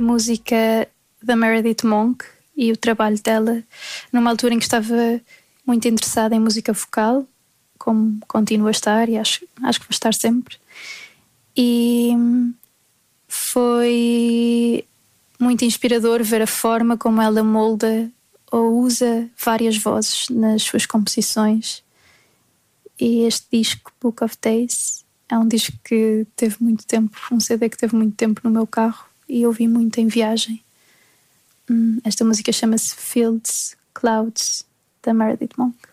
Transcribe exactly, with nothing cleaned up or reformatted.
música da Meredith Monk e o trabalho dela numa altura em que estava muito interessada em música vocal, como continuo a estar e acho, acho que vou estar sempre. E foi muito inspirador ver a forma como ela molda ou usa várias vozes nas suas composições. E este disco, Book of Days, é um disco que teve muito tempo, um C D que teve muito tempo no meu carro e ouvi muito em viagem. Esta música chama-se Fields, Clouds, da Meredith Monk.